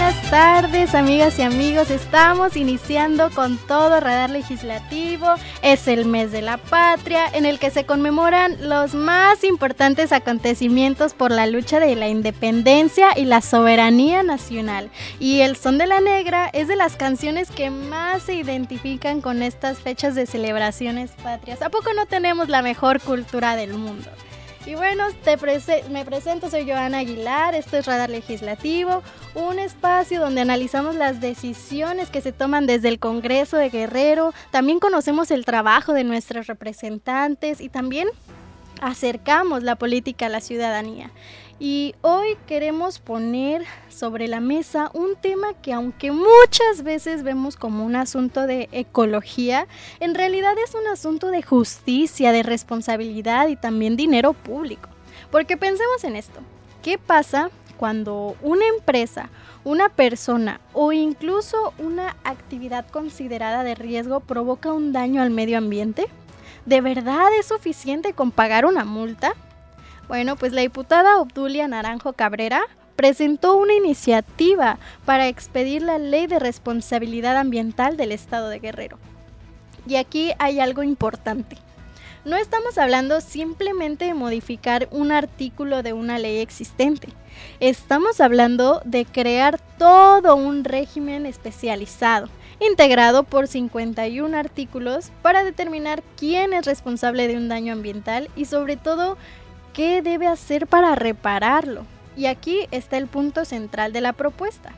buenas tardes, amigas y amigos. Estamos iniciando con todo Radar Legislativo. Es el mes de la patria, en el que se conmemoran los más importantes acontecimientos por la lucha de la independencia y la soberanía nacional. Y el Son de la Negra es de las canciones que más se identifican con estas fechas de celebraciones patrias. ¿A poco no tenemos la mejor cultura del mundo? Y bueno, me presento, soy Joana Aguilar, esto es Radar Legislativo, un espacio donde analizamos las decisiones que se toman desde el Congreso de Guerrero, también conocemos el trabajo de nuestros representantes y también acercamos la política a la ciudadanía. Y hoy queremos poner sobre la mesa un tema que, aunque muchas veces vemos como un asunto de ecología, en realidad es un asunto de justicia, de responsabilidad y también dinero público. Porque pensemos en esto, ¿qué pasa cuando una empresa, una persona o incluso una actividad considerada de riesgo provoca un daño al medio ambiente? ¿De verdad es suficiente con pagar una multa? Bueno, pues la diputada Obdulia Naranjo Cabrera presentó una iniciativa para expedir la Ley de Responsabilidad Ambiental del Estado de Guerrero. Y aquí hay algo importante. No estamos hablando simplemente de modificar un artículo de una ley existente. Estamos hablando de crear todo un régimen especializado, integrado por 51 artículos para determinar quién es responsable de un daño ambiental y sobre todo ¿qué debe hacer para repararlo? Y aquí está el punto central de la propuesta.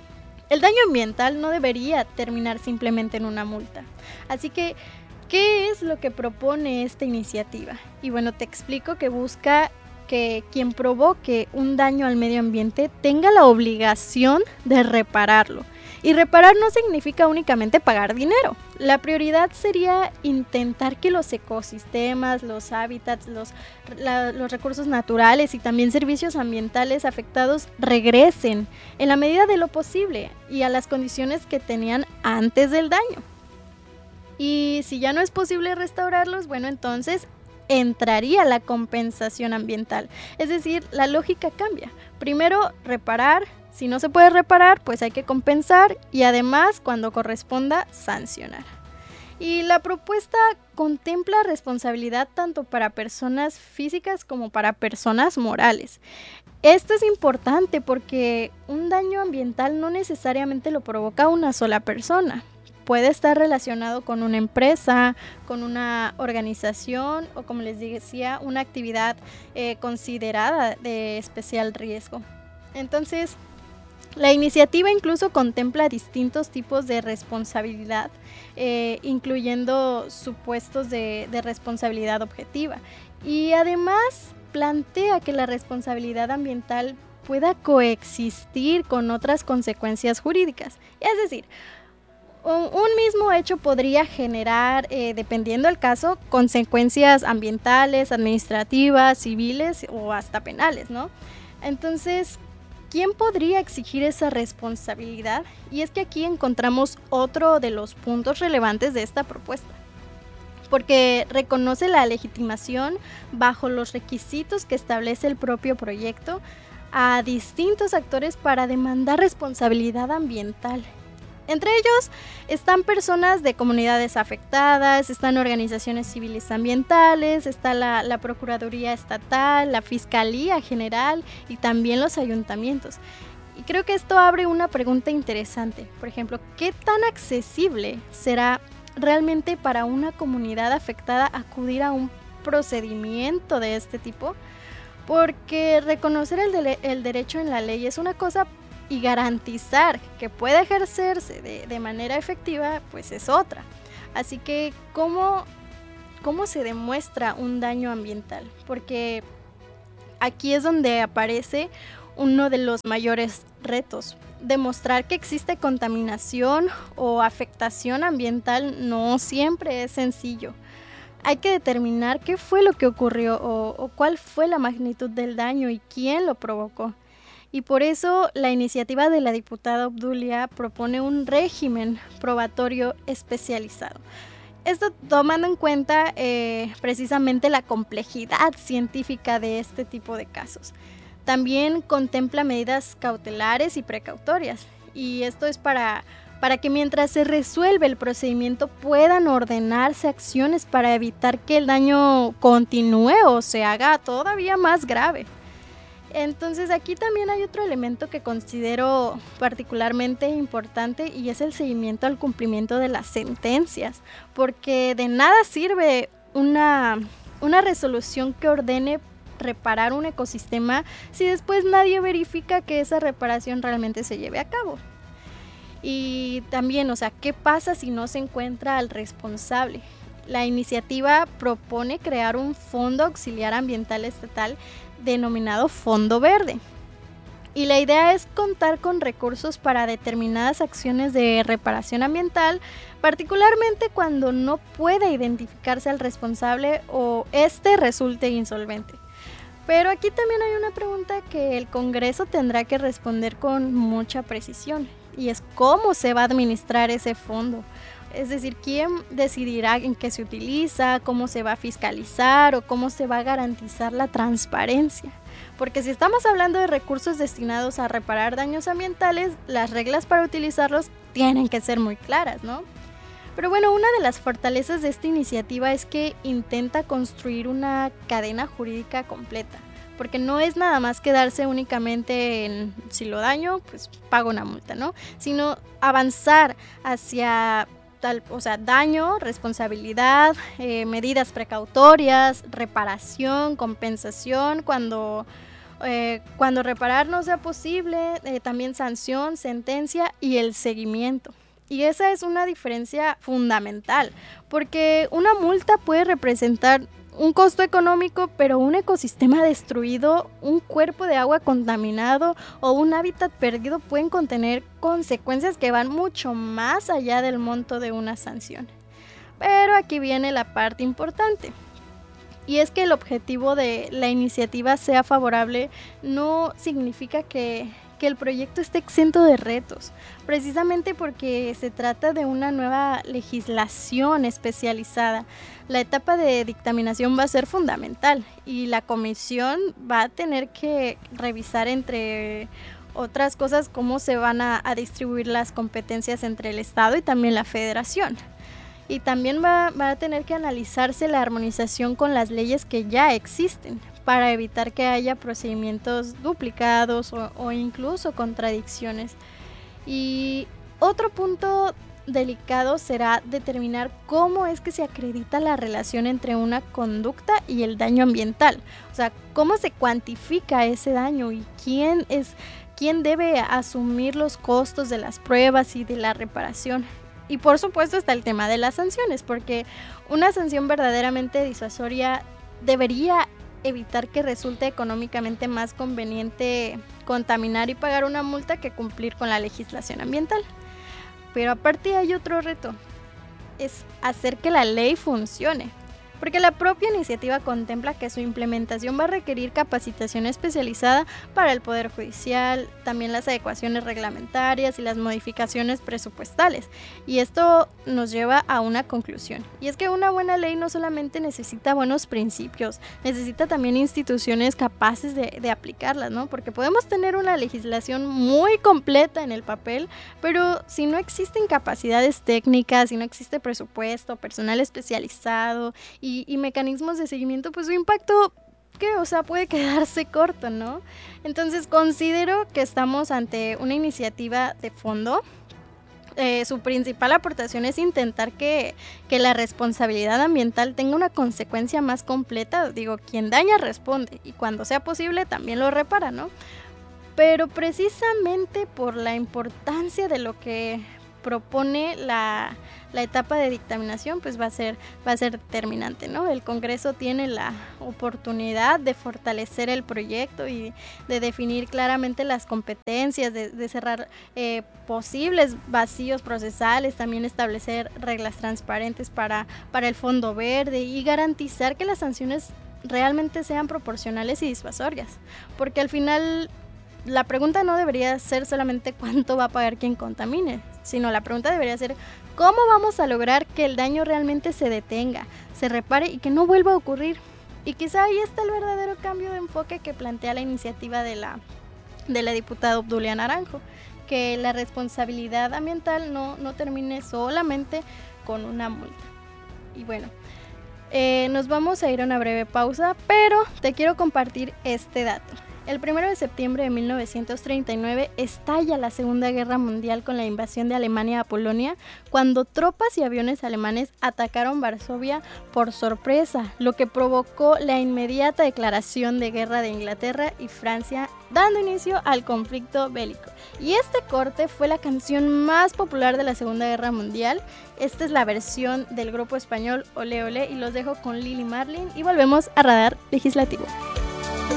El daño ambiental no debería terminar simplemente en una multa. Así que, ¿qué es lo que propone esta iniciativa? Y bueno, te explico que busca que quien provoque un daño al medio ambiente tenga la obligación de repararlo. Y reparar no significa únicamente pagar dinero. La prioridad sería intentar que los ecosistemas, los hábitats, los recursos naturales y también servicios ambientales afectados regresen en la medida de lo posible y a las condiciones que tenían antes del daño. Y si ya no es posible restaurarlos, bueno, entonces entraría la compensación ambiental. Es decir, la lógica cambia. Primero, reparar. Si no se puede reparar, pues hay que compensar y además, cuando corresponda, sancionar. Y la propuesta contempla responsabilidad tanto para personas físicas como para personas morales. Esto es importante porque un daño ambiental no necesariamente lo provoca una sola persona. Puede estar relacionado con una empresa, con una organización o, como les decía, una actividad considerada de especial riesgo. Entonces, la iniciativa incluso contempla distintos tipos de responsabilidad, incluyendo supuestos de responsabilidad objetiva. Y además plantea que la responsabilidad ambiental pueda coexistir con otras consecuencias jurídicas. Es decir, un mismo hecho podría generar, dependiendo del caso, consecuencias ambientales, administrativas, civiles o hasta penales, ¿no? Entonces, ¿quién podría exigir esa responsabilidad? Y es que aquí encontramos otro de los puntos relevantes de esta propuesta, porque reconoce la legitimación bajo los requisitos que establece el propio proyecto a distintos actores para demandar responsabilidad ambiental. Entre ellos están personas de comunidades afectadas, están organizaciones civiles ambientales, está la Procuraduría Estatal, la Fiscalía General y también los ayuntamientos. Y creo que esto abre una pregunta interesante. Por ejemplo, ¿qué tan accesible será realmente para una comunidad afectada acudir a un procedimiento de este tipo? Porque reconocer el derecho en la ley es una cosa, y garantizar que pueda ejercerse de manera efectiva, pues es otra. Así que, ¿cómo se demuestra un daño ambiental? Porque aquí es donde aparece uno de los mayores retos. Demostrar que existe contaminación o afectación ambiental no siempre es sencillo. Hay que determinar qué fue lo que ocurrió o cuál fue la magnitud del daño y quién lo provocó. Y por eso la iniciativa de la diputada Obdulia propone un régimen probatorio especializado. Esto tomando en cuenta precisamente la complejidad científica de este tipo de casos. También contempla medidas cautelares y precautorias. y esto es para que mientras se resuelve el procedimiento puedan ordenarse acciones para evitar que el daño continúe o se haga todavía más grave. Entonces aquí también hay otro elemento que considero particularmente importante y es el seguimiento al cumplimiento de las sentencias, porque de nada sirve una resolución que ordene reparar un ecosistema si después nadie verifica que esa reparación realmente se lleve a cabo. Y también, ¿qué pasa si no se encuentra al responsable? La iniciativa propone crear un fondo auxiliar ambiental estatal denominado Fondo Verde. Y la idea es contar con recursos para determinadas acciones de reparación ambiental, particularmente cuando no pueda identificarse al responsable o éste resulte insolvente. Pero aquí también hay una pregunta que el Congreso tendrá que responder con mucha precisión, y es cómo se va a administrar ese fondo. Es decir, quién decidirá en qué se utiliza, cómo se va a fiscalizar o cómo se va a garantizar la transparencia. Porque si estamos hablando de recursos destinados a reparar daños ambientales, las reglas para utilizarlos tienen que ser muy claras, ¿no? Pero bueno, una de las fortalezas de esta iniciativa es que intenta construir una cadena jurídica completa, porque no es nada más quedarse únicamente en si lo daño, pues pago una multa, ¿no? Sino avanzar hacia daño, responsabilidad, medidas precautorias, reparación, compensación, cuando reparar no sea posible, también sanción, sentencia y el seguimiento. Y esa es una diferencia fundamental, porque una multa puede representar un costo económico, pero un ecosistema destruido, un cuerpo de agua contaminado o un hábitat perdido pueden contener consecuencias que van mucho más allá del monto de una sanción. Pero aquí viene la parte importante. Y es que el objetivo de la iniciativa sea favorable no significa que el proyecto esté exento de retos, precisamente porque se trata de una nueva legislación especializada. La etapa de dictaminación va a ser fundamental y la comisión va a tener que revisar, entre otras cosas, cómo se van a distribuir las competencias entre el Estado y también la Federación. Y también va a tener que analizarse la armonización con las leyes que ya existen para evitar que haya procedimientos duplicados o incluso contradicciones. Y otro punto delicado será determinar cómo es que se acredita la relación entre una conducta y el daño ambiental. Cómo se cuantifica ese daño y quién debe asumir los costos de las pruebas y de la reparación. Y por supuesto está el tema de las sanciones, porque una sanción verdaderamente disuasoria debería evitar que resulte económicamente más conveniente contaminar y pagar una multa que cumplir con la legislación ambiental. Pero aparte hay otro reto, es hacer que la ley funcione. Porque la propia iniciativa contempla que su implementación va a requerir capacitación especializada para el Poder Judicial, también las adecuaciones reglamentarias y las modificaciones presupuestales. Y esto nos lleva a una conclusión. Y es que una buena ley no solamente necesita buenos principios, necesita también instituciones capaces de aplicarlas, ¿no? Porque podemos tener una legislación muy completa en el papel, pero si no existen capacidades técnicas, si no existe presupuesto, personal especializado y mecanismos de seguimiento, pues su impacto puede quedarse corto, ¿no? Entonces considero que estamos ante una iniciativa de fondo. Su principal aportación es intentar que la responsabilidad ambiental tenga una consecuencia más completa. Quien daña responde y cuando sea posible también lo repara, ¿no? Pero precisamente por la importancia de lo que propone la etapa de dictaminación, pues va a ser determinante, ¿no? El Congreso tiene la oportunidad de fortalecer el proyecto y de definir claramente las competencias, de cerrar posibles vacíos procesales, también establecer reglas transparentes para el Fondo Verde y garantizar que las sanciones realmente sean proporcionales y disuasorias, porque al final la pregunta no debería ser solamente cuánto va a pagar quien contamine, sino la pregunta debería ser cómo vamos a lograr que el daño realmente se detenga, se repare y que no vuelva a ocurrir. Y quizá ahí está el verdadero cambio de enfoque que plantea la iniciativa de la diputada Obdulia Naranjo, que la responsabilidad ambiental no termine solamente con una multa. Y bueno, nos vamos a ir a una breve pausa, pero te quiero compartir este dato. El 1 de septiembre de 1939 estalla la Segunda Guerra Mundial con la invasión de Alemania a Polonia, cuando tropas y aviones alemanes atacaron Varsovia por sorpresa, lo que provocó la inmediata declaración de guerra de Inglaterra y Francia, dando inicio al conflicto bélico. Y este corte fue la canción más popular de la Segunda Guerra Mundial. Esta es la versión del grupo español Olé Olé y los dejo con Lili Marlin y volvemos a Radar Legislativo.